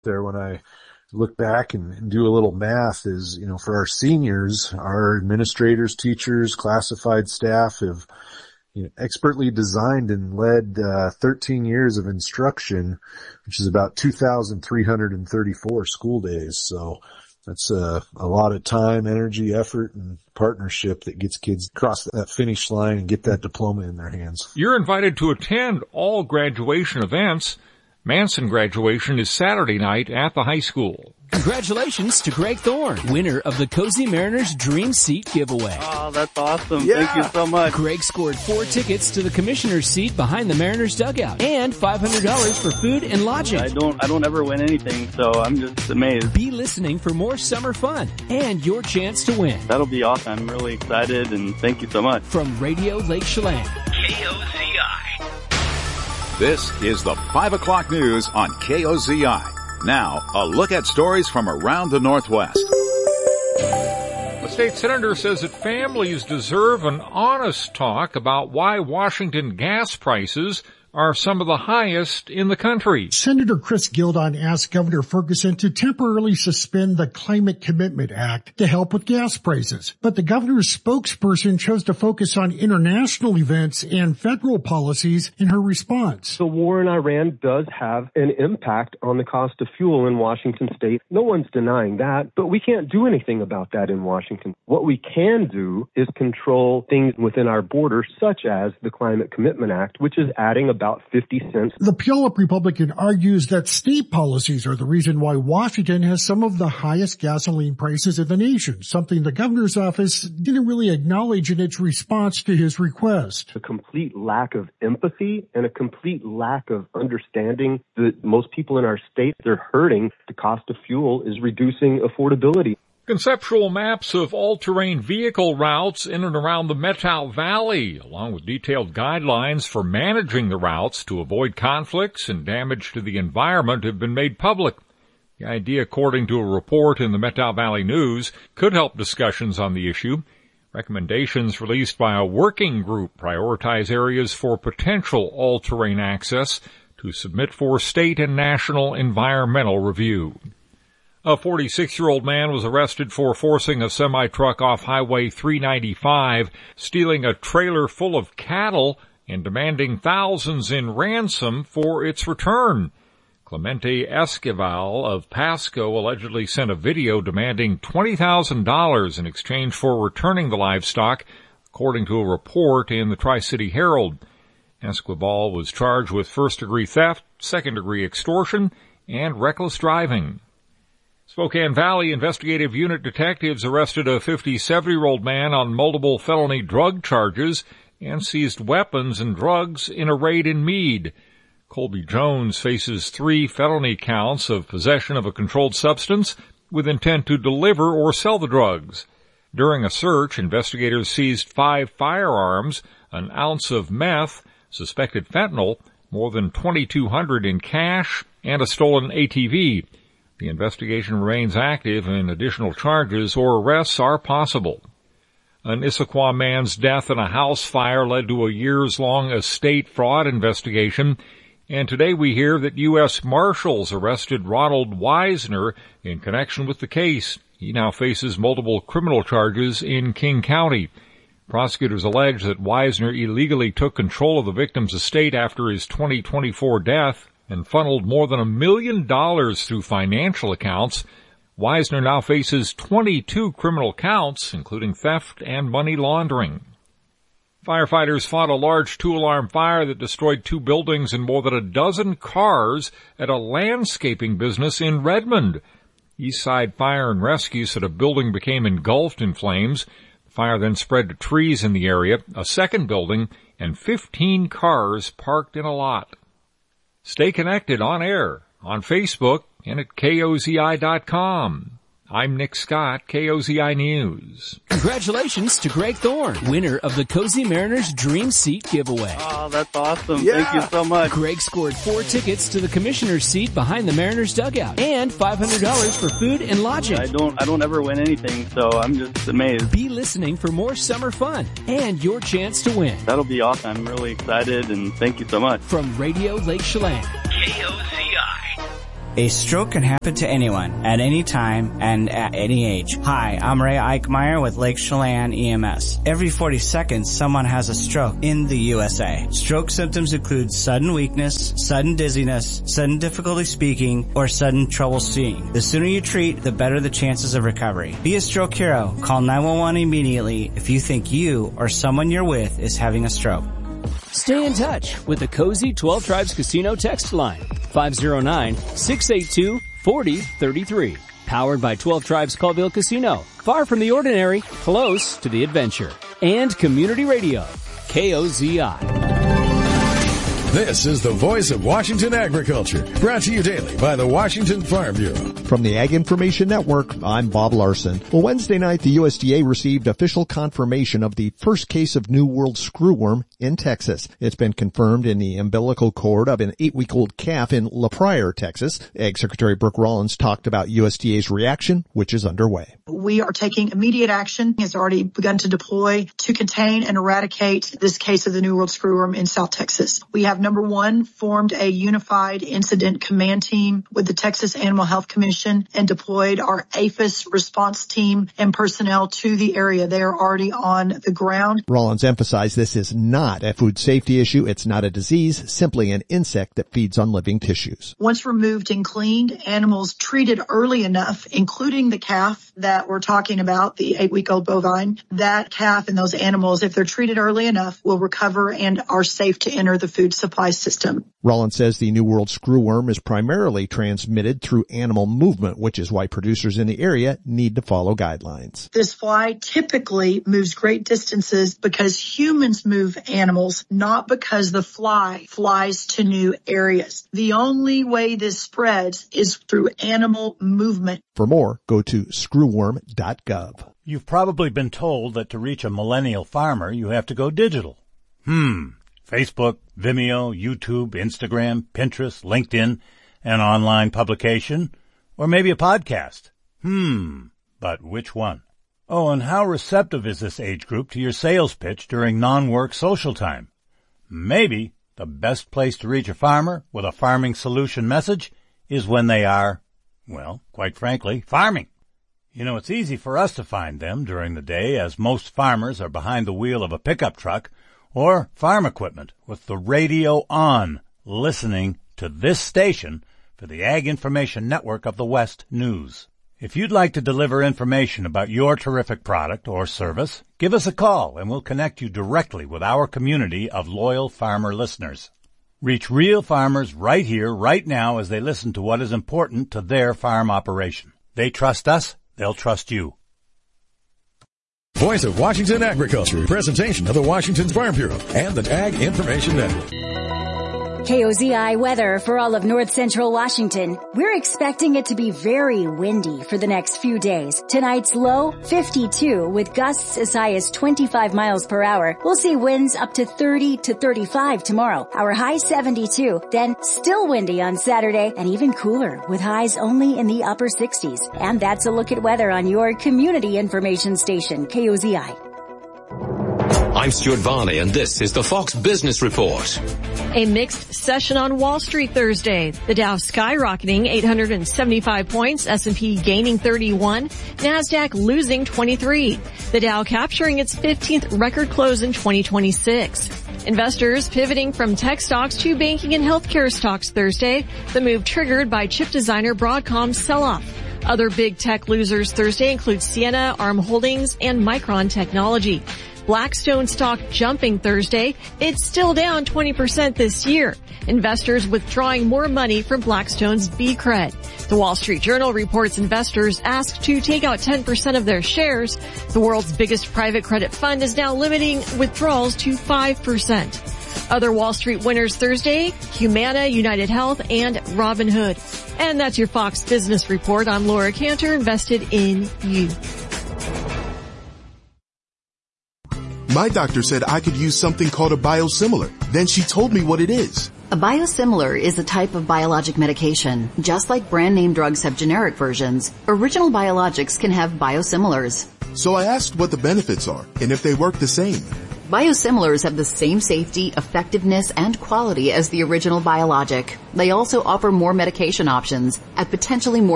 there when I look back and do a little math is, for our seniors, our administrators, teachers, classified staff have expertly designed and led 13 years of instruction, which is about 2,334 school days. So that's a lot of time, energy, effort, and partnership that gets kids across that finish line and get that diploma in their hands. You're invited to attend all graduation events. Manson graduation is Saturday night at the high school. Congratulations to Greg Thorne, winner of the Cozy Mariners Dream Seat giveaway. Oh, that's awesome. Yeah. Thank you so much. Greg scored 4 tickets to the commissioner's seat behind the Mariners dugout and $500 for food and lodging. I don't ever win anything, so I'm just amazed. Be listening for more summer fun and your chance to win. That'll be awesome. I'm really excited, and thank you so much. From Radio Lake Chelan. KOZI. This is the 5 o'clock news on KOZI. Now, a look at stories from around the Northwest. The state senator says that families deserve an honest talk about why Washington gas prices are some of the highest in the country. Senator Chris Gildon asked Governor Ferguson to temporarily suspend the Climate Commitment Act to help with gas prices. But the governor's spokesperson chose to focus on international events and federal policies in her response. The war in Iran does have an impact on the cost of fuel in Washington state. No one's denying that, but we can't do anything about that in Washington. What we can do is control things within our border, such as the Climate Commitment Act, which is adding about 50 cents. The Puyallup Republican argues that state policies are the reason why Washington has some of the highest gasoline prices in the nation, something the governor's office didn't really acknowledge in its response to his request. A complete lack of empathy and a complete lack of understanding that most people in our state, they're hurting. The cost of fuel is reducing affordability. Conceptual maps of all-terrain vehicle routes in and around the Methow Valley, along with detailed guidelines for managing the routes to avoid conflicts and damage to the environment, have been made public. The idea, according to a report in the Methow Valley News, could help discussions on the issue. Recommendations released by a working group prioritize areas for potential all-terrain access to submit for state and national environmental review. A 46-year-old man was arrested for forcing a semi-truck off Highway 395, stealing a trailer full of cattle, and demanding thousands in ransom for its return. Clemente Esquivel of Pasco allegedly sent a video demanding $20,000 in exchange for returning the livestock, according to a report in the Tri-City Herald. Esquivel was charged with first-degree theft, second-degree extortion, and reckless driving. Spokane Valley investigative unit detectives arrested a 57-year-old man on multiple felony drug charges and seized weapons and drugs in a raid in Meade. Colby Jones faces 3 felony counts of possession of a controlled substance with intent to deliver or sell the drugs. During a search, investigators seized 5 firearms, an ounce of meth, suspected fentanyl, more than $2,200 in cash, and a stolen ATV. The investigation remains active and additional charges or arrests are possible. An Issaquah man's death in a house fire led to a years-long estate fraud investigation, and today we hear that U.S. Marshals arrested Ronald Weisner in connection with the case. He now faces multiple criminal charges in King County. Prosecutors allege that Weisner illegally took control of the victim's estate after his 2024 death and funneled more than $1 million through financial accounts. Weisner now faces 22 criminal counts, including theft and money laundering. Firefighters fought a large 2-alarm fire that destroyed 2 buildings and more than a dozen cars at a landscaping business in Redmond. Eastside Fire and Rescue said a building became engulfed in flames. The fire then spread to trees in the area, a second building, and 15 cars parked in a lot. Stay connected on air, on Facebook, and at KOZI.com. I'm Nick Scott, KOZI News. Congratulations to Greg Thorne, winner of the Cozy Mariners Dream Seat giveaway. Oh, that's awesome. Yeah. Thank you so much. Greg scored 4 tickets to the commissioner's seat behind the Mariners dugout and $500 for food and lodging. I don't ever win anything, so I'm just amazed. Be listening for more summer fun and your chance to win. That'll be awesome. I'm really excited, and thank you so much. From Radio Lake Chelan. KOZI. A stroke can happen to anyone, at any time, and at any age. Hi, I'm Ray Eichmeyer with Lake Chelan EMS. Every 40 seconds, someone has a stroke in the USA. Stroke symptoms include sudden weakness, sudden dizziness, sudden difficulty speaking, or sudden trouble seeing. The sooner you treat, the better the chances of recovery. Be a stroke hero. Call 911 immediately if you think you or someone you're with is having a stroke. Stay in touch with the Cozy 12 Tribes Casino text line, 509-682-4033. Powered by 12 Tribes Colville Casino. Far from the ordinary, close to the adventure. And Community Radio, KOZI. This is the voice of Washington agriculture, brought to you daily by the Washington Farm Bureau. From the Ag Information Network, I'm Bob Larson. Well, Wednesday night, the USDA received official confirmation of the first case of New World screwworm in Texas. It's been confirmed in the umbilical cord of an 8-week-old calf in La Pryor, Texas. Ag Secretary Brooke Rollins talked about USDA's reaction, which is underway. We are taking immediate action. It's already begun to deploy to contain and eradicate this case of the New World screwworm in South Texas. We have, number one, formed a unified incident command team with the Texas Animal Health Commission and deployed our APHIS response team and personnel to the area. They are already on the ground. Rollins emphasized this is not a food safety issue. It's not a disease, simply an insect that feeds on living tissues. Once removed and cleaned, animals treated early enough, including the calf that we're talking about, the 8-week-old bovine, that calf and those animals, if they're treated early enough, will recover and are safe to enter the food supply system. Rollins says the New World screwworm is primarily transmitted through animal movement, which is why producers in the area need to follow guidelines. This fly typically moves great distances because humans move animals, not because the fly flies to new areas. The only way this spreads is through animal movement. For more, go to screwworm.gov. You've probably been told that to reach a millennial farmer, you have to go digital. Facebook, Vimeo, YouTube, Instagram, Pinterest, LinkedIn, an online publication, or maybe a podcast. But which one? Oh, and how receptive is this age group to your sales pitch during non-work social time? Maybe the best place to reach a farmer with a farming solution message is when they are, well, quite frankly, farming. You know, it's easy for us to find them during the day as most farmers are behind the wheel of a pickup truck or farm equipment with the radio on, listening to this station for the Ag Information Network of the West News. If you'd like to deliver information about your terrific product or service, give us a call and we'll connect you directly with our community of loyal farmer listeners. Reach real farmers right here, right now, as they listen to what is important to their farm operation. They trust us, they'll trust you. Voice of Washington Agriculture, presentation of the Washington Farm Bureau and the Ag Information Network. KOZI weather for all of north central Washington. We're expecting it to be very windy for the next few days. Tonight's low, 52, with gusts as high as 25 miles per hour. We'll see winds up to 30 to 35 tomorrow. Our high 72, then still windy on Saturday and even cooler with highs only in the upper 60s. And that's a look at weather on your community information station, KOZI. I'm Stuart Varney, and this is the Fox Business Report. A mixed session on Wall Street Thursday. The Dow skyrocketing 875 points, S&P gaining 31, NASDAQ losing 23. The Dow capturing its 15th record close in 2026. Investors pivoting from tech stocks to banking and healthcare stocks Thursday. The move triggered by chip designer Broadcom's sell-off. Other big tech losers Thursday include Ciena, ARM Holdings, and Micron Technology. Blackstone stock jumping Thursday. It's still down 20% this year. Investors withdrawing more money from Blackstone's BCRED. The Wall Street Journal reports investors asked to take out 10% of their shares. The world's biggest private credit fund is now limiting withdrawals to 5%. Other Wall Street winners Thursday, Humana, United Health, and Robinhood. And that's your Fox Business Report. I'm Laura Cantor, invested in you. My doctor said I could use something called a biosimilar. Then she told me what it is. A biosimilar is a type of biologic medication. Just like brand name drugs have generic versions, original biologics can have biosimilars. So I asked what the benefits are and if they work the same. Biosimilars have the same safety, effectiveness, and quality as the original biologic. They also offer more medication options at potentially more